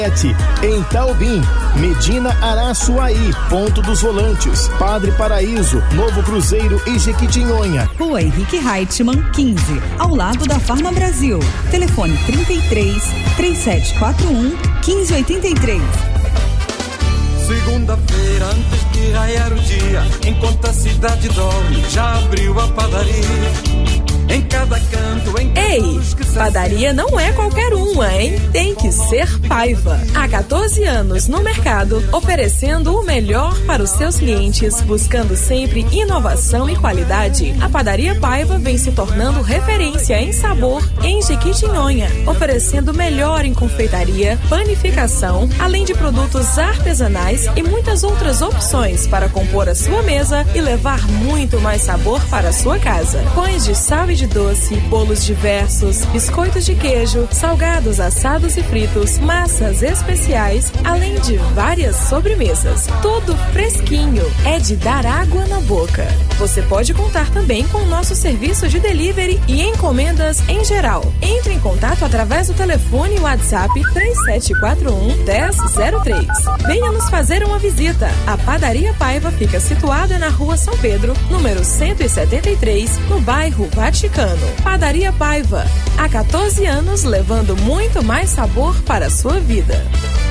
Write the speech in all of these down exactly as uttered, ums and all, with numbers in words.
Em Taubim, Medina Araçuaí, Ponto dos Volantes, Padre Paraíso, Novo Cruzeiro e Jequitinhonha. Rua Henrique Reichmann, quinze, ao lado da Farma Brasil. Telefone trinta e três, três sete quatro um, quinze oitenta e três. Segunda-feira, antes de raiar o dia, enquanto a cidade dorme, já abriu a padaria. Em cada canto, em Ei, padaria não é qualquer uma, hein? Tem que ser Paiva. Há quatorze anos no mercado, oferecendo o melhor para os seus clientes, buscando sempre inovação e qualidade. A Padaria Paiva vem se tornando referência em sabor em Jequitinhonha, oferecendo melhor em confeitaria, panificação, além de produtos artesanais e muitas outras opções para compor a sua mesa e levar muito mais sabor para a sua casa. Pães de sal e de doce, bolos diversos, biscoitos de queijo, salgados, assados e fritos, massas especiais, além de várias sobremesas. Tudo fresquinho, é de dar água na boca. Você pode contar também com o nosso serviço de delivery e encomendas em geral. Entre em contato através do telefone WhatsApp três sete quatro um, um zero zero três. Venha nos fazer uma visita. A Padaria Paiva fica situada na Rua São Pedro, número cento e setenta e três, no bairro Vaticano. Padaria Paiva, há quatorze anos levando muito mais sabor para a sua vida.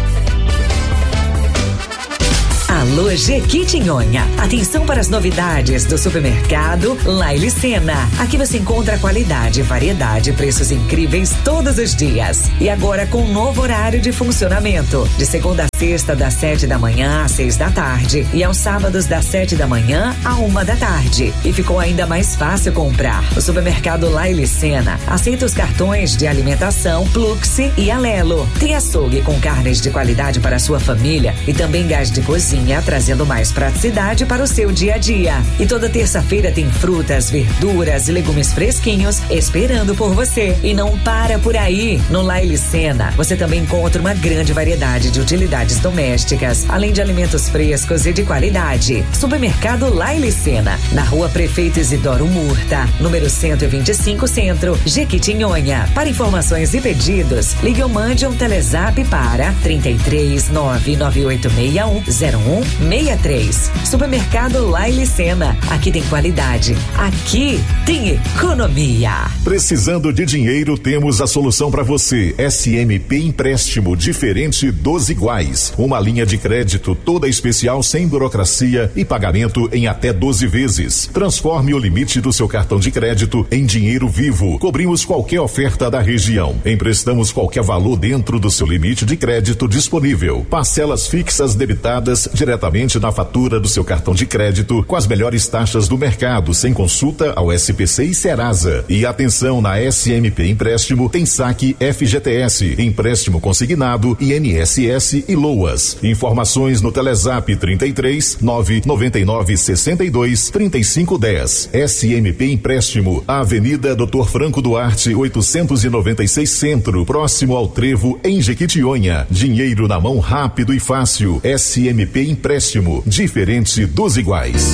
Alô Jequitinhonha, atenção para as novidades do supermercado Laile Sena. Aqui você encontra qualidade, variedade, preços incríveis todos os dias. E agora com um novo horário de funcionamento, de segunda a sexta das sete da manhã às seis da tarde e aos sábados das sete da manhã à uma da tarde. E ficou ainda mais fácil comprar. O supermercado Laile Sena aceita os cartões de alimentação Pluxi e Alelo. Tem açougue com carnes de qualidade para a sua família e também gás de cozinha, trazendo mais praticidade para o seu dia a dia. E toda terça-feira tem frutas, verduras e legumes fresquinhos esperando por você. E não para por aí. No Laile Sena, você também encontra uma grande variedade de utilidades domésticas, além de alimentos frescos e de qualidade. Supermercado Laile Sena, na Rua Prefeito Isidoro Murta, número cento e vinte e cinco, Centro, Jequitinhonha. Para informações e pedidos, ligue ou mande um telezap para trinta e três, nove nove oito seis um, zero um seis três. Supermercado Laile Sena. Aqui tem qualidade. Aqui tem economia. Precisando de dinheiro, temos a solução para você. S M P Empréstimo Diferente dos Iguais. Uma linha de crédito toda especial, sem burocracia e pagamento em até doze vezes. Transforme o limite do seu cartão de crédito em dinheiro vivo. Cobrimos qualquer oferta da região. Emprestamos qualquer valor dentro do seu limite de crédito disponível. Parcelas fixas debitadas diretamente na fatura do seu cartão de crédito, com as melhores taxas do mercado, sem consulta ao S P C e Serasa. E atenção, na S M P Empréstimo tem saque F G T S, empréstimo consignado, I N S S e LOAS. Informações no Telezap trinta e três, nove nove nove, sessenta e dois, trinta e cinco dez. S M P Empréstimo, Avenida doutor Franco Duarte, oitocentos e noventa e seis Centro, próximo ao Trevo, em Jequitinhonha. Dinheiro na mão rápido e fácil. S M P Empréstimo, diferente dos iguais.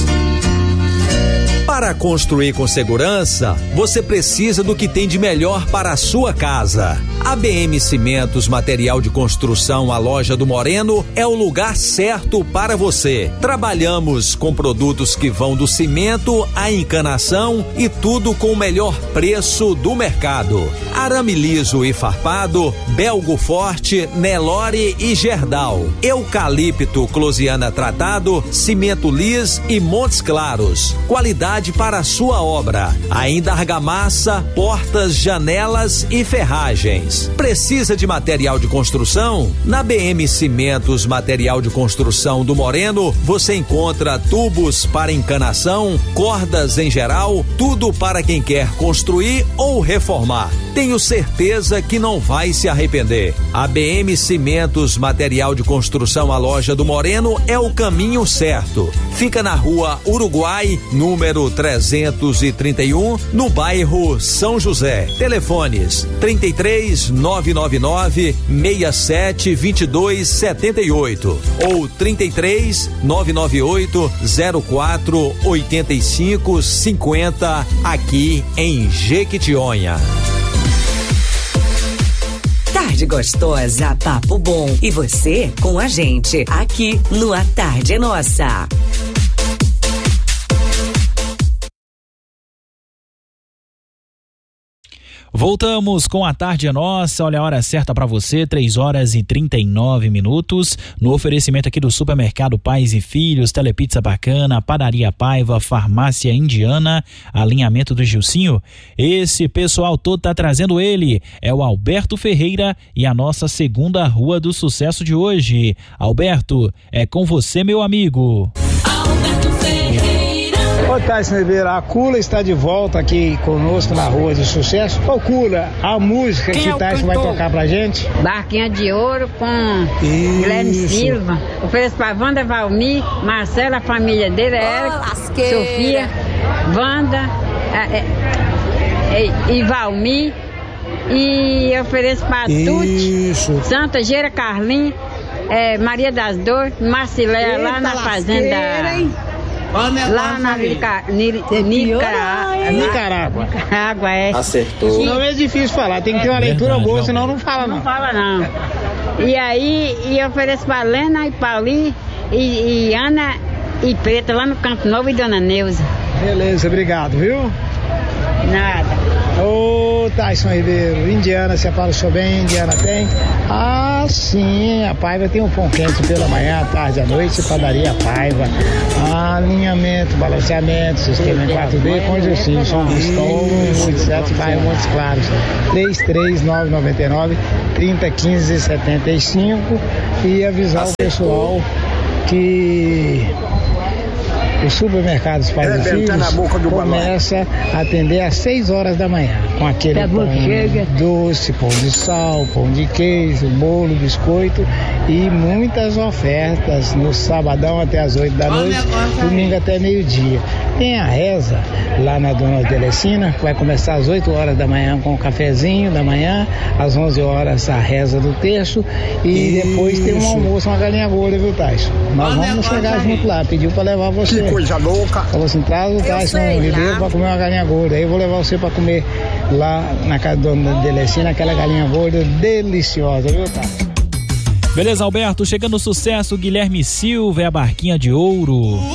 Para construir com segurança, você precisa do que tem de melhor para a sua casa. A B M Cimentos Material de Construção, a loja do Moreno, é o lugar certo para você. Trabalhamos com produtos que vão do cimento à encanação e tudo com o melhor preço do mercado. Arame liso e farpado, Belgo Forte, Nelore e Gerdau. Eucalipto Closiana tratado, cimento lis e Montes Claros. Qualidade para a sua obra. Ainda argamassa, portas, janelas e ferragens. Precisa de material de construção? Na B M Cimentos Material de Construção do Moreno, você encontra tubos para encanação, cordas em geral, tudo para quem quer construir ou reformar. Tenho certeza que não vai se arrepender. A B M Cimentos Material de Construção, a loja do Moreno, é o caminho certo. Fica na Rua Uruguai, número trezentos e trinta e um, no bairro São José. Telefones trinta e três, nove nove nove, seis sete, dois dois sete oito ou trinta e três, nove nove oito, zero quatro, oito cinco cinco zero, aqui em Jequitinhonha. Tá tarde gostosa, papo bom. E você com a gente, aqui no A Tarde é Nossa. Voltamos com A Tarde é Nossa. Olha a hora certa para você, três horas e trinta e nove minutos. No oferecimento aqui do Supermercado Pais e Filhos, Telepizza Bacana, Padaria Paiva, Farmácia Indiana, alinhamento do Gilcinho. Esse pessoal todo tá trazendo ele. É o Alberto Ferreira e a nossa segunda Rua do Sucesso de hoje. Alberto, é com você, meu amigo. Alberto Ferreira. Ô Tyson Ribeiro, a Cula está de volta aqui conosco na Rua do Sucesso. Ô Cula, a música Quem que o Tyson vai tocar pra gente? Barquinha de Ouro com Isso. Guilherme Silva. Ofereço pra Wanda, Valmir, Marcela, a família dele, Érica, oh, Sofia, Wanda é, é, e Valmir. E ofereço pra Tuti, Santa Geira, Carlinhos, é, Maria das Dores, Marciléia, lá na fazenda. Lá na Nicarágua. Nicarágua, é. Acertou. Não é difícil falar, tem que ter uma leitura boa, senão não fala não. Não fala não. E aí, e eu ofereço pra Lena e Paulinho e, e Ana e Preta lá no Campo Novo e Dona Neuza. Beleza, obrigado, viu? Nada. Ô Tyson Ribeiro, Indiana, você apareceu bem, Indiana tem? Ah, sim, a Paiva tem um pão quente pela manhã, à tarde, à noite, padaria Paiva. Alinhamento, balanceamento, sistema em quatro D, com Gilcinho, São Cristóvão, oitenta e sete, bairro Montes Claros. três três nove nove nove, três zero um cinco, sete cinco e avisar o pessoal que os supermercados Pais e Filhos começa a atender às seis horas da manhã, com aquele pão doce, pão de sal, pão de queijo, bolo, biscoito e muitas ofertas no sabadão até às oito da noite, domingo até meio-dia. Tem a reza lá na Dona Delecina, que vai começar às oito horas da manhã com o cafezinho da manhã, às onze horas a reza do terço e Isso. depois tem um almoço, uma galinha gorda, viu, Tyson? Nós vamos chegar junto lá, pediu pra levar você. Que coisa louca. Falou assim, traz o Tyson Ribeiro pra comer uma galinha gorda, aí eu vou levar você pra comer lá na casa da Dona Delecina, aquela galinha gorda deliciosa, viu, Tyson? Beleza, Alberto, chegando o sucesso, Guilherme Silva é a Barquinha de Ouro.